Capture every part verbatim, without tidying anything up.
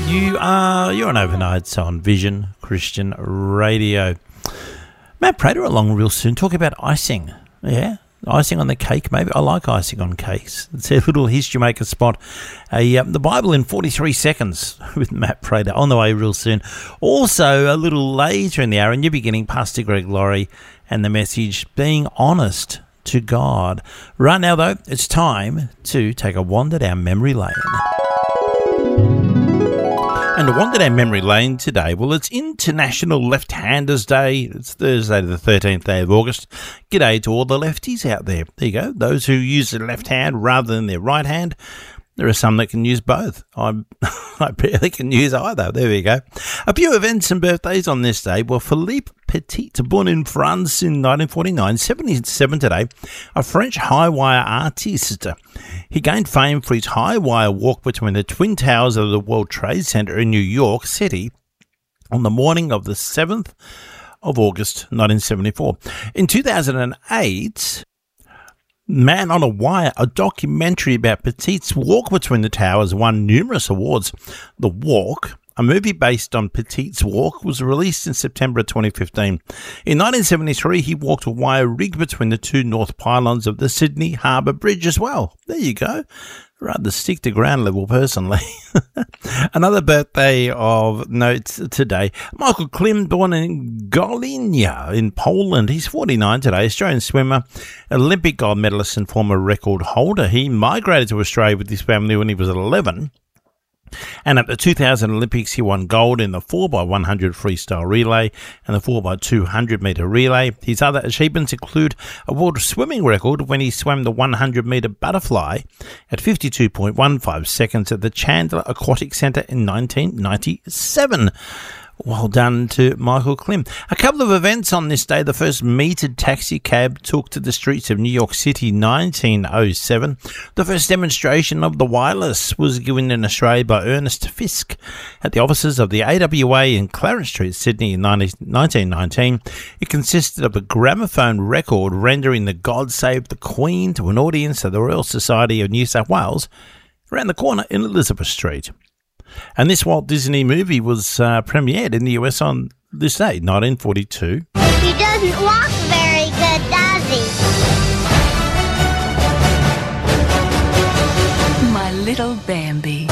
You are, you're on Overnights on Vision Christian Radio. Matt Prater along real soon. Talk about icing. Yeah, icing on the cake, maybe. I like icing on cakes. It's a little History Maker spot. A, um, the Bible in forty-three seconds with Matt Prater on the way real soon. Also, a little later in the hour, and you're beginning Pastor Greg Laurie and the message, Being Honest to God. Right now, though, it's time to take a wander down memory lane. And to wander down memory lane today, well, it's International Left-Handers Day. It's Thursday, the thirteenth day of August. G'day to all the lefties out there. There you go. Those who use their left hand rather than their right hand. There are some that can use both. I I barely can use either. There we go. A few events and birthdays on this day. Well, Philippe Petit, born in France in nineteen forty-nine, seventy-seven today, a French high-wire artiste. He gained fame for his high-wire walk between the Twin Towers of the World Trade Center in New York City on the morning of the seventh of August, nineteen seventy-four. In two thousand eight... Man on a Wire, a documentary about Petit's walk between the towers, won numerous awards. The Walk, a movie based on Petit's walk, was released in September twenty fifteen. In nineteen seventy-three, he walked a wire rig between the two north pylons of the Sydney Harbour Bridge as well. There you go. Rather stick to ground level, personally. Another birthday of note today. Michael Klim, born in Golinia in Poland. He's forty-nine today. Australian swimmer, Olympic gold medalist and former record holder. He migrated to Australia with his family when he was eleven. And at the two thousand Olympics, he won gold in the four by one hundred freestyle relay and the four by two hundred metre relay. His other achievements include a world swimming record when he swam the one hundred metre butterfly at fifty-two point one five seconds at the Chandler Aquatic Centre in nineteen ninety-seven. Well done to Michael Klim. A couple of events on this day. The first metered taxi cab took to the streets of New York City, nineteen oh seven. The first demonstration of the wireless was given in Australia by Ernest Fisk at the offices of the A W A in Clarence Street, Sydney in nineteen nineteen. It consisted of a gramophone record rendering the God Save the Queen to an audience at the Royal Society of New South Wales around the corner in Elizabeth Street. And this Walt Disney movie was uh, premiered in the U S on this day, nineteen forty-two. He doesn't walk very good, does he? My little Bambi.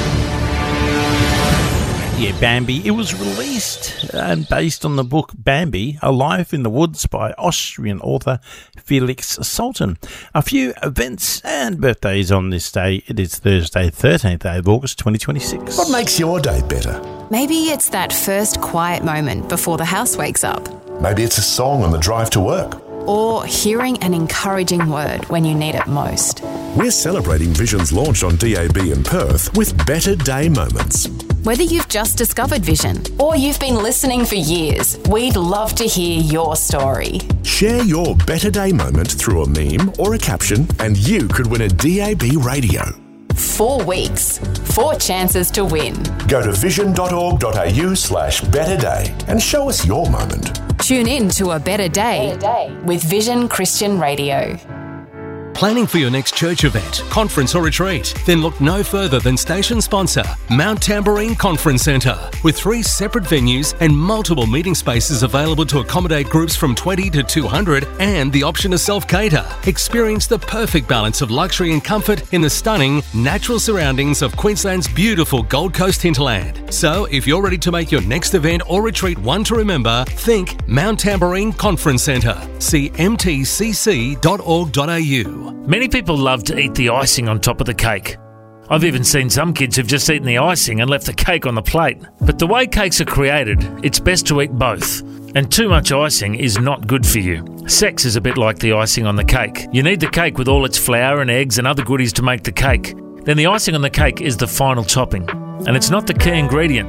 Yeah, Bambi. It was released and based on the book Bambi, A Life in the Woods by Austrian author Felix Sultan. A few events and birthdays on this day. It is Thursday, thirteenth day of August, twenty twenty-six. What makes your day better? Maybe it's that first quiet moment before the house wakes up. Maybe it's a song on the drive to work. Or hearing an encouraging word when you need it most. We're celebrating Vision's launch on D A B in Perth with Better Day Moments. Whether you've just discovered Vision or you've been listening for years, we'd love to hear your story. Share your Better Day moment through a meme or a caption and you could win a D A B radio. Four weeks, four chances to win. Go to vision.org.au slash better day and show us your moment. Tune in to A Better Day, Better Day with Vision Christian Radio. Planning for your next church event, conference or retreat? Then look no further than station sponsor, Mount Tambourine Conference Centre. With three separate venues and multiple meeting spaces available to accommodate groups from twenty to two hundred and the option to self-cater. Experience the perfect balance of luxury and comfort in the stunning, natural surroundings of Queensland's beautiful Gold Coast hinterland. So, if you're ready to make your next event or retreat one to remember, think Mount Tambourine Conference Centre. See m t c c dot org dot a u. Many people love to eat the icing on top of the cake. I've even seen some kids who've just eaten the icing and left the cake on the plate. But the way cakes are created, it's best to eat both. And too much icing is not good for you. Sex is a bit like the icing on the cake. You need the cake with all its flour and eggs and other goodies to make the cake. Then the icing on the cake is the final topping. And it's not the key ingredient.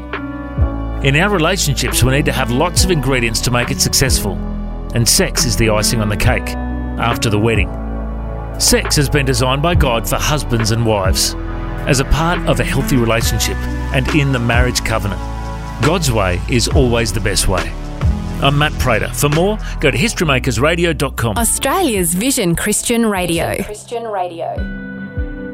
In our relationships, we need to have lots of ingredients to make it successful. And sex is the icing on the cake after the wedding. Sex has been designed by God for husbands and wives as a part of a healthy relationship and in the marriage covenant. God's way is always the best way. I'm Matt Prater. For more, go to history makers radio dot com. Australia's Vision Christian Radio. Christian Radio.